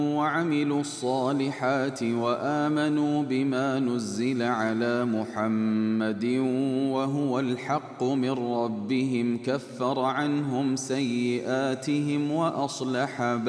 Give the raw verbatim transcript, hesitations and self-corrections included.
وعملوا الصالحات وآمنوا بما نزل على محمد وهو الحق من ربهم كفر عنهم سيئاتهم وأصلح بالهم